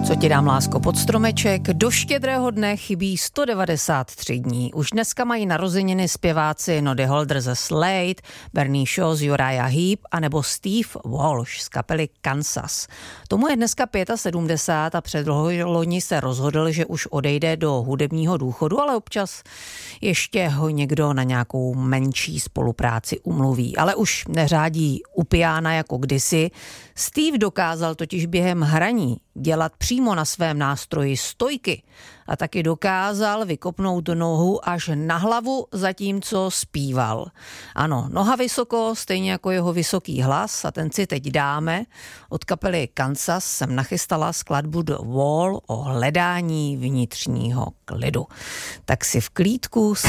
Co ti dám, lásko, pod stromeček? Do Štědrého dne chybí 193 dní. Už dneska mají narozeniny zpěváci Noddy Holder ze Slade, Bernie Shaw z Uriah Heep a nebo Steve Walsh z kapely Kansas. Tomu je dneska 75 a předloni se rozhodl, že už odejde do hudebního důchodu, ale občas ještě ho někdo na nějakou menší spolupráci umluví. Ale už neřádí u piána jako kdysi. Steve dokázal totiž během hraní dělat přímo na svém nástroji stojky a taky dokázal vykopnout nohu až na hlavu, zatímco zpíval. Ano, noha vysoko, stejně jako jeho vysoký hlas, a ten si teď dáme. Od kapely Kansas jsem nachystala skladbu The Wall o hledání vnitřního klidu. Tak si v klídku